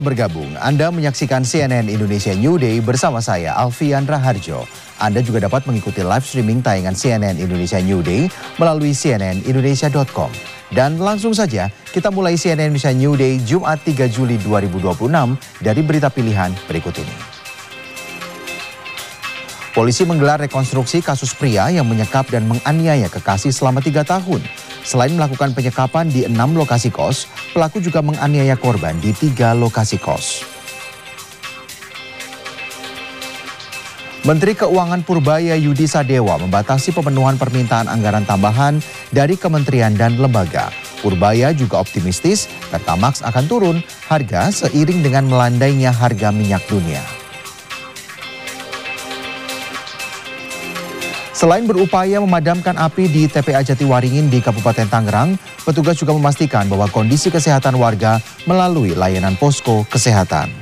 Bergabung, Anda menyaksikan CNN Indonesia New Day bersama saya, Alfian Raharjo. Anda juga dapat mengikuti live streaming tayangan CNN Indonesia New Day melalui cnnindonesia.com. Dan langsung saja, kita mulai CNN Indonesia New Day Jumat 3 Juli 2026 dari berita pilihan berikut ini. Polisi menggelar rekonstruksi kasus pria yang menyekap dan menganiaya kekasih selama 3 tahun. Selain melakukan penyekapan di 6 lokasi kos, pelaku juga menganiaya korban di 3 lokasi kos. Menteri Keuangan Purbaya Yudi Sadewa membatasi pemenuhan permintaan anggaran tambahan dari kementerian dan lembaga. Purbaya juga optimistis Pertamax akan turun harga seiring dengan melandainya harga minyak dunia. Selain berupaya memadamkan api di TPA Jatiwaringin di Kabupaten Tangerang, petugas juga memastikan bahwa kondisi kesehatan warga melalui layanan posko kesehatan.